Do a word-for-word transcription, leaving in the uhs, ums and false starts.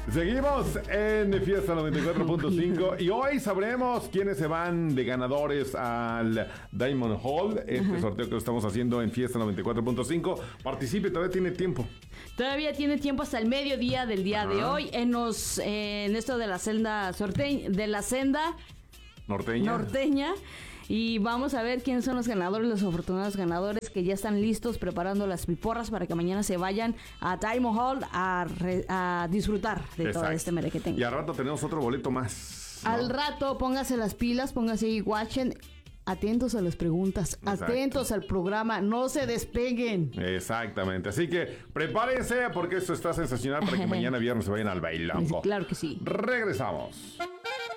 Seguimos en Fiesta noventa y cuatro punto cinco y hoy sabremos quiénes se van de ganadores al Diamond Hall, este Ajá. sorteo que estamos haciendo en Fiesta noventa y cuatro punto cinco. Participe, todavía tiene tiempo. Todavía tiene tiempo hasta el mediodía del día Ajá. de hoy en, los, eh, en esto de la senda sorte de la senda norteña. norteña. Y vamos a ver quiénes son los ganadores, los afortunados ganadores que ya están listos preparando las piporras para que mañana se vayan a Diamond Hall a, re, a disfrutar de Exacto. todo este merequetengue. Y al rato tenemos otro boleto más, ¿no? Al rato póngase las pilas, póngase y watchen. Atentos a las preguntas, Exacto. atentos al programa, no se despeguen. Exactamente, así que prepárense porque esto está sensacional para que mañana viernes se vayan al bailongo. Claro que sí. Regresamos.